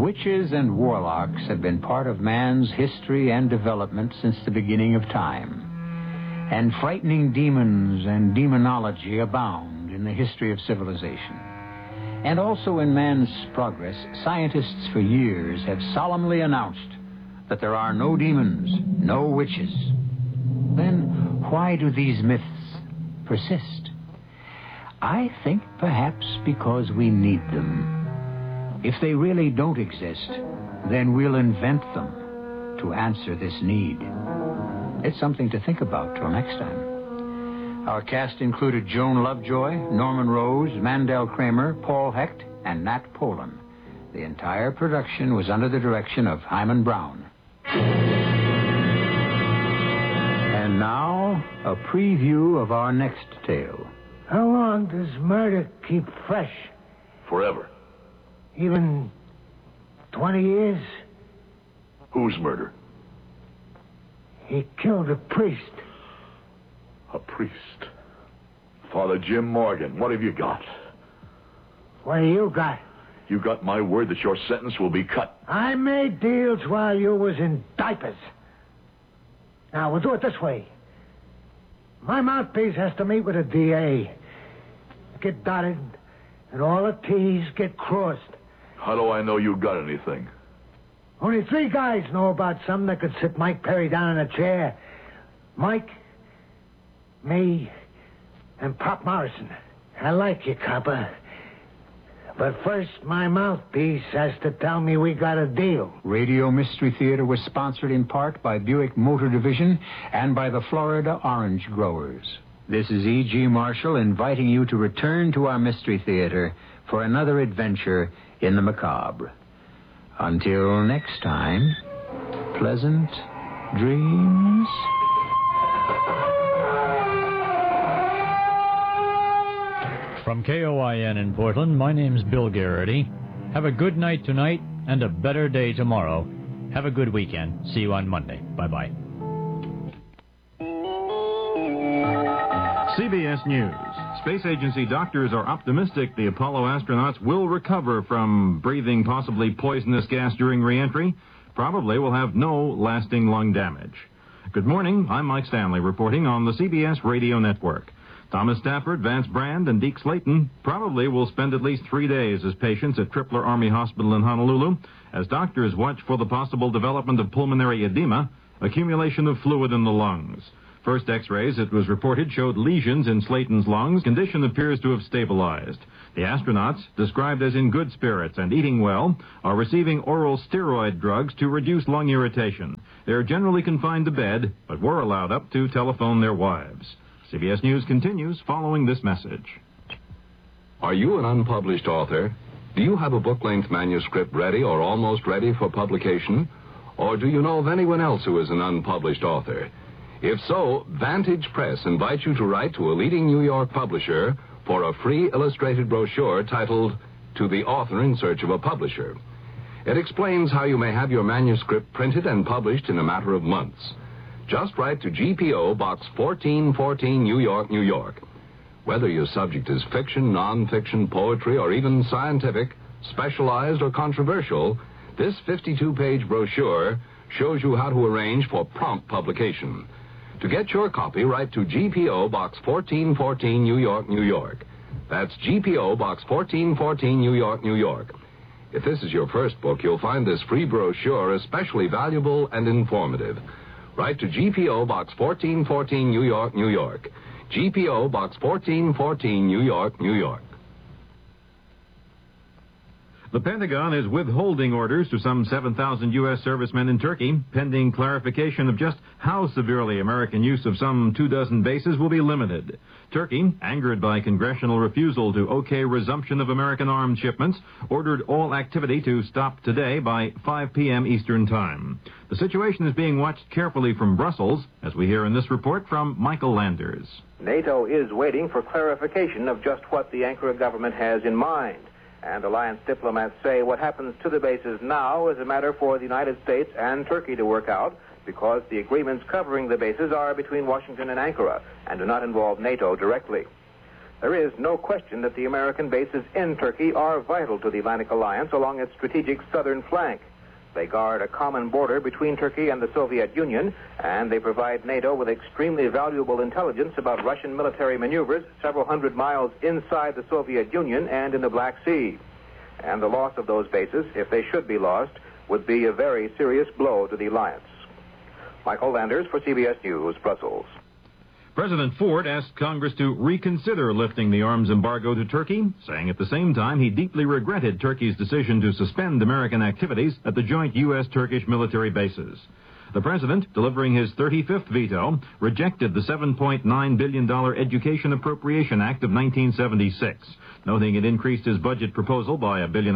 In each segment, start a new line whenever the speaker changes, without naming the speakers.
Witches and warlocks have been part of man's history and development since the beginning of time. And frightening demons and demonology abound in the history of civilization. And also in man's progress, scientists for years have solemnly announced that there are no demons, no witches. Then why do these myths persist? I think perhaps because we need them. If they really don't exist, then we'll invent them to answer this need. It's something to think about till next time. Our cast included Joan Lovejoy, Norman Rose, Mandel Kramer, Paul Hecht, and Nat Polen. The entire production was under the direction of Hyman Brown. And now, a preview of our next tale.
How long does murder keep fresh?
Forever.
Even 20 years?
Whose murder?
He killed a priest.
A priest? Father Jim Morgan, what have you got?
What do you got?
You got my word that your sentence will be cut.
I made deals while you was in diapers. Now, we'll do it this way. My mouthpiece has to meet with a DA. Get dotted, and all the T's get crossed.
How do I know you got anything?
Only 3 guys know about something that could sit Mike Perry down in a chair. Mike, me, and Pop Morrison. I like you, copper. But first, my mouthpiece has to tell me we got a deal.
Radio Mystery Theater was sponsored in part by Buick Motor Division and by the Florida Orange Growers. This is E.G. Marshall inviting you to return to our Mystery Theater for another adventure in the macabre. Until next time, pleasant dreams.
From KOIN in Portland, my name's Bill Garrity. Have a good night tonight and a better day tomorrow. Have a good weekend. See you on Monday. Bye-bye.
CBS News. Space Agency doctors are optimistic the Apollo astronauts will recover from breathing possibly poisonous gas during re-entry. Probably will have no lasting lung damage. Good morning. I'm Mike Stanley reporting on the CBS Radio Network. Thomas Stafford, Vance Brand, and Deke Slayton probably will spend at least 3 days as patients at Tripler Army Hospital in Honolulu as doctors watch for the possible development of pulmonary edema, accumulation of fluid in the lungs. First X-rays, it was reported, showed lesions in Slayton's lungs. Condition appears to have stabilized. The astronauts, described as in good spirits and eating well, are receiving oral steroid drugs to reduce lung irritation. They're generally confined to bed, but were allowed up to telephone their wives. CBS News continues following this message.
Are you an unpublished author? Do you have a book-length manuscript ready or almost ready for publication? Or do you know of anyone else who is an unpublished author? If so, Vantage Press invites you to write to a leading New York publisher for a free illustrated brochure titled, To the Author in Search of a Publisher. It explains how you may have your manuscript printed and published in a matter of months. Just write to GPO Box 1414, New York, New York. Whether your subject is fiction, nonfiction, poetry, or even scientific, specialized, or controversial, this 52-page brochure shows you how to arrange for prompt publication. To get your copy, write to GPO Box 1414, New York, New York. That's GPO Box 1414, New York, New York. If this is your first book, you'll find this free brochure especially valuable and informative. Write to GPO Box 1414, New York, New York. GPO Box 1414, New York, New York.
The Pentagon is withholding orders to some 7,000 U.S. servicemen in Turkey, pending clarification of just how severely American use of some 24 bases will be limited. Turkey, angered by congressional refusal to okay resumption of American arms shipments, ordered all activity to stop today by 5 p.m. Eastern Time. The situation is being watched carefully from Brussels, as we hear in this report from Michael Landers.
NATO is waiting for clarification of just what the Ankara government has in mind. And alliance diplomats say what happens to the bases now is a matter for the United States and Turkey to work out, because the agreements covering the bases are between Washington and Ankara and do not involve NATO directly. There is no question that the American bases in Turkey are vital to the Atlantic Alliance along its strategic southern flank. They guard a common border between Turkey and the Soviet Union, and they provide NATO with extremely valuable intelligence about Russian military maneuvers several hundred miles inside the Soviet Union and in the Black Sea. And the loss of those bases, if they should be lost, would be a very serious blow to the alliance. Michael Landers for CBS News, Brussels.
President Ford asked Congress to reconsider lifting the arms embargo to Turkey, saying at the same time he deeply regretted Turkey's decision to suspend American activities at the joint U.S.-Turkish military bases. The president, delivering his 35th veto, rejected the $7.9 billion Education Appropriation Act of 1976. Noting it increased his budget proposal by $1.5 billion,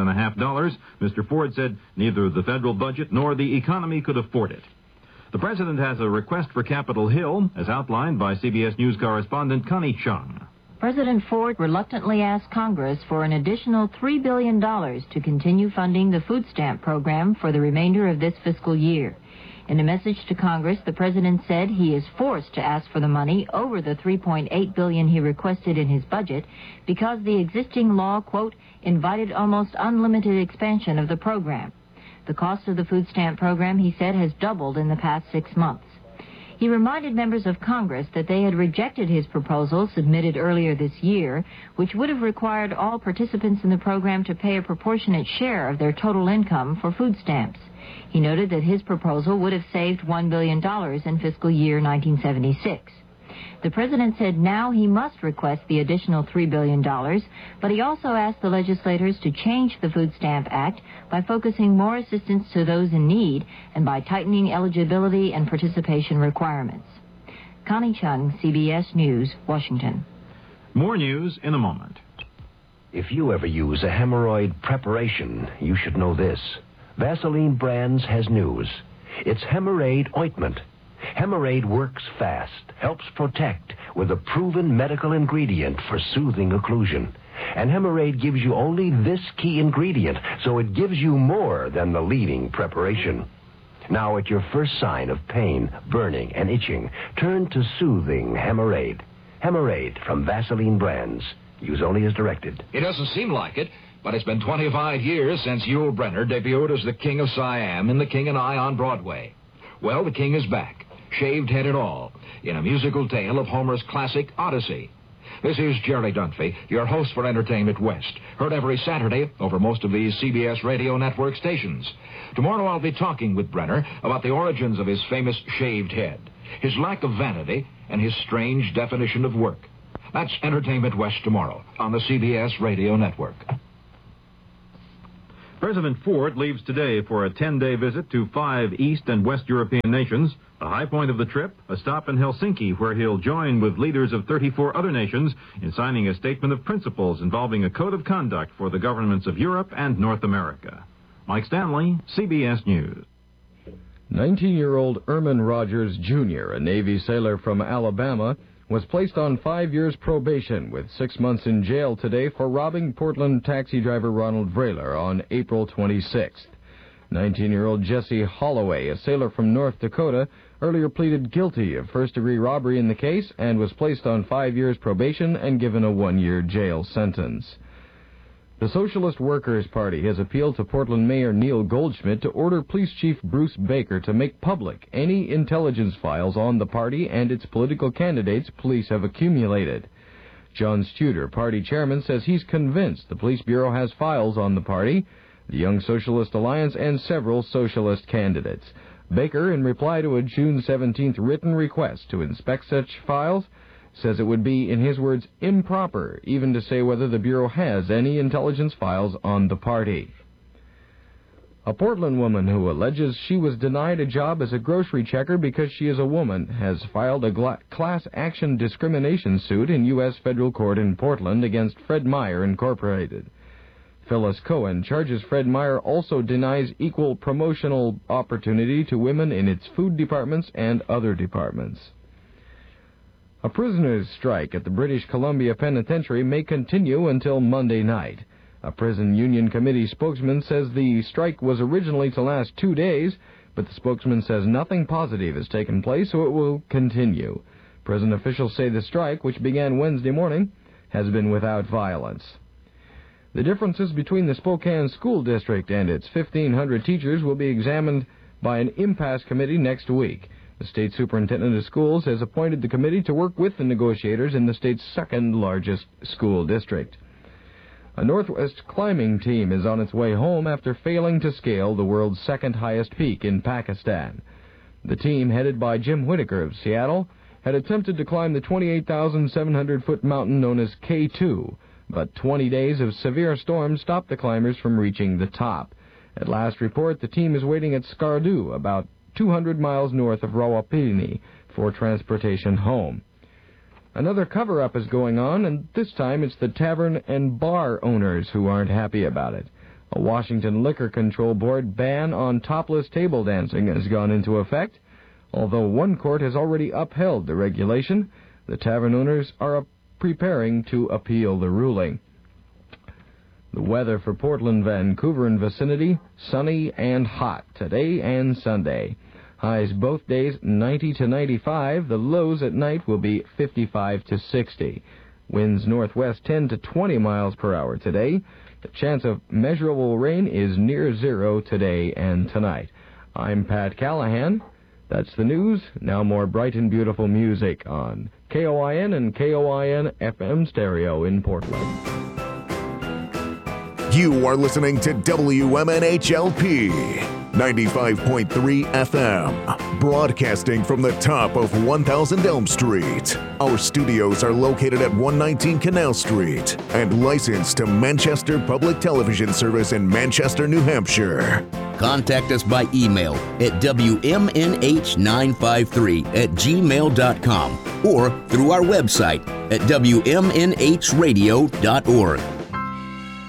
Mr. Ford said neither the federal budget nor the economy could afford it. The president has a request for Capitol Hill, as outlined by CBS News correspondent Connie Chung.
President Ford reluctantly asked Congress for an additional $3 billion to continue funding the food stamp program for the remainder of this fiscal year. In a message to Congress, the president said he is forced to ask for the money over the $3.8 billion he requested in his budget because the existing law, quote, invited almost unlimited expansion of the program. The cost of the food stamp program, he said, has doubled in the past 6 months. He reminded members of Congress that they had rejected his proposal submitted earlier this year, which would have required all participants in the program to pay a proportionate share of their total income for food stamps. He noted that his proposal would have saved $1 billion in fiscal year 1976. The president said now he must request the additional $3 billion, but he also asked the legislators to change the Food Stamp Act by focusing more assistance to those in need and by tightening eligibility and participation requirements. Connie Chung, CBS News, Washington.
More news in a moment.
If you ever use a hemorrhoid preparation, you should know this. Vaseline Brands has news. It's Hemorrhoid Ointment. Hemorrhoid works fast, helps protect with a proven medical ingredient for soothing occlusion. And Hemorrhoid gives you only this key ingredient, so it gives you more than the leading preparation. Now, at your first sign of pain, burning, and itching, turn to soothing Hemorrhoid. Hemorrhoid from Vaseline Brands. Use only as directed.
It doesn't seem like it, but it's been 25 years since Yul Brynner debuted as the King of Siam in The King and I on Broadway. Well, the King is back, shaved head and all, in a musical tale of Homer's classic Odyssey. This is Jerry Dunphy, your host for Entertainment West, heard every Saturday over most of these CBS radio network stations. Tomorrow I'll be talking with Brynner about the origins of his famous shaved head, his lack of vanity, and his strange definition of work. That's Entertainment West tomorrow on the CBS radio network.
President Ford leaves today for a 10-day visit to 5 East and West European nations. The high point of the trip, a stop in Helsinki, where he'll join with leaders of 34 other nations in signing a statement of principles involving a code of conduct for the governments of Europe and North America. Mike Stanley, CBS News.
19-year-old Erman Rogers, Jr., a Navy sailor from Alabama, was placed on 5 years probation with 6 months in jail today for robbing Portland taxi driver Ronald Vrayler on April 26th. 19-year-old Jesse Holloway, a sailor from North Dakota, earlier pleaded guilty of first-degree robbery in the case and was placed on 5 years probation and given a 1-year jail sentence. The Socialist Workers' Party has appealed to Portland Mayor Neil Goldschmidt to order Police Chief Bruce Baker to make public any intelligence files on the party and its political candidates police have accumulated. John Studer, party chairman, says he's convinced the Police Bureau has files on the party, the Young Socialist Alliance, and several socialist candidates. Baker, in reply to a June 17th written request to inspect such files, says it would be, in his words, improper even to say whether the Bureau has any intelligence files on the party. A Portland woman who alleges she was denied a job as a grocery checker because she is a woman has filed a class action discrimination suit in U.S. federal court in Portland against Fred Meyer Incorporated. Phyllis Cohen charges Fred Meyer also denies equal promotional opportunity to women in its food departments and other departments. A prisoners' strike at the British Columbia Penitentiary may continue until Monday night. A prison union committee spokesman says the strike was originally to last 2 days, but the spokesman says nothing positive has taken place, so it will continue. Prison officials say the strike, which began Wednesday morning, has been without violence. The differences between the Spokane School District and its 1,500 teachers will be examined by an impasse committee next week. The state superintendent of schools has appointed the committee to work with the negotiators in the state's second-largest school district. A Northwest climbing team is on its way home after failing to scale the world's second-highest peak in Pakistan. The team, headed by Jim Whitaker of Seattle, had attempted to climb the 28,700-foot mountain known as K2, but 20 days of severe storms stopped the climbers from reaching the top. At last report, the team is waiting at Skardu, about 200 miles north of Rawalpindi, for transportation home. Another cover-up is going on, and this time it's the tavern and bar owners who aren't happy about it. A Washington Liquor Control Board ban on topless table dancing has gone into effect. Although one court has already upheld the regulation, the tavern owners are preparing to appeal the ruling. The weather for Portland, Vancouver, and vicinity, sunny and hot today and Sunday. Highs both days 90 to 95. The lows at night will be 55 to 60. Winds northwest 10 to 20 miles per hour today. The chance of measurable rain is near zero today and tonight. I'm Pat Callahan. That's the news. Now more bright and beautiful music on KOIN and KOIN FM stereo in Portland.
You are listening to WMNHLP 95.3 FM, broadcasting from the top of 1000 Elm Street. Our studios are located at 119 Canal Street and licensed to Manchester Public Television Service in Manchester, New Hampshire.
Contact us by email at WMNH953@gmail.com or through our website at WMNHradio.org.